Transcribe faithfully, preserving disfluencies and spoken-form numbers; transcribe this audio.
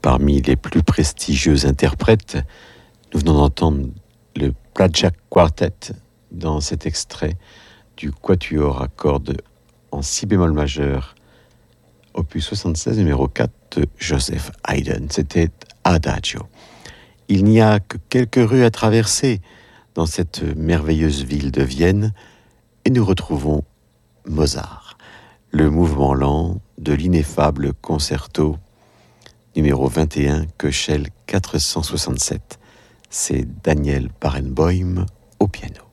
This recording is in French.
parmi les plus prestigieux interprètes. Nous venons d'entendre le Plátchak Quartet dans cet extrait du Quatuor à cordes en si bémol majeur, opus soixante-seize, numéro quatre de Joseph Haydn. C'était Adagio. Il n'y a que quelques rues à traverser dans cette merveilleuse ville de Vienne et nous retrouvons Mozart, le mouvement lent de l'ineffable concerto numéro vingt et un, Köchel quatre cent soixante-sept. C'est Daniel Barenboim au piano.